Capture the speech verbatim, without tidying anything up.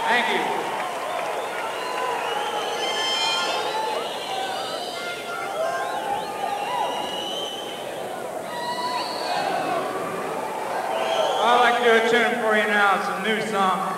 Thank you. I'd like to do a tune for you now. It's a new song.